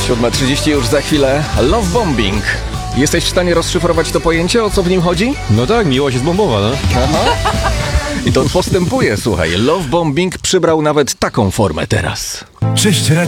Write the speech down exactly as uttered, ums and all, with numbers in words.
siódma trzydzieści już za chwilę. Love bombing. Jesteś w stanie rozszyfrować to pojęcie, o co w nim chodzi? No tak, miłość jest bombowa, no. Aha. I to postępuje, słuchaj. Love bombing przybrał nawet taką formę teraz. Cześć,